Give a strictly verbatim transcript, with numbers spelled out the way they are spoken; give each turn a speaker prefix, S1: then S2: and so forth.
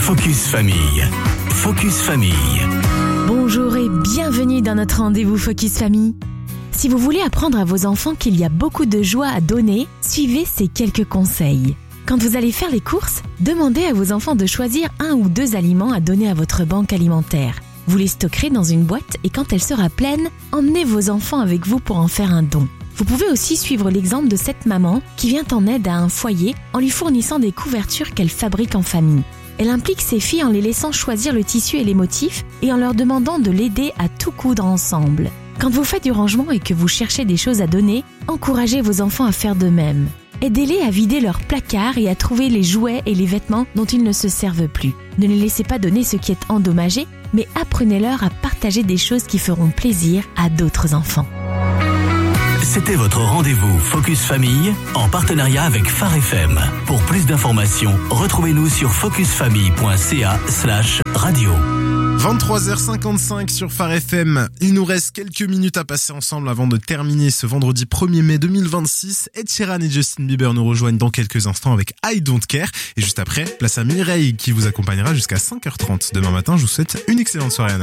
S1: Focus Famille. Focus Famille.
S2: Bonjour et bienvenue dans notre rendez-vous Focus Famille. Si vous voulez apprendre à vos enfants qu'il y a beaucoup de joie à donner, suivez ces quelques conseils. Quand vous allez faire les courses, demandez à vos enfants de choisir un ou deux aliments à donner à votre banque alimentaire. Vous les stockerez dans une boîte et quand elle sera pleine, emmenez vos enfants avec vous pour en faire un don. Vous pouvez aussi suivre l'exemple de cette maman qui vient en aide à un foyer en lui fournissant des couvertures qu'elle fabrique en famille. Elle implique ses filles en les laissant choisir le tissu et les motifs et en leur demandant de l'aider à tout coudre ensemble. Quand vous faites du rangement et que vous cherchez des choses à donner, encouragez vos enfants à faire de même. Aidez-les à vider leur placard et à trouver les jouets et les vêtements dont ils ne se servent plus. Ne les laissez pas donner ce qui est endommagé, mais apprenez-leur à partager des choses qui feront plaisir à d'autres enfants.
S1: C'était votre rendez-vous Focus Famille en partenariat avec Phare F M. Pour plus d'informations, retrouvez-nous sur focusfamille.ca slash radio.
S3: vingt-trois heures cinquante-cinq sur Phare F M. Il nous reste quelques minutes à passer ensemble avant de terminer ce vendredi premier mai deux mille vingt-six. Ed Sheeran et Justin Bieber nous rejoignent dans quelques instants avec I Don't Care. Et juste après, place à Mireille qui vous accompagnera jusqu'à cinq heures trente. Demain matin, je vous souhaite une excellente soirée.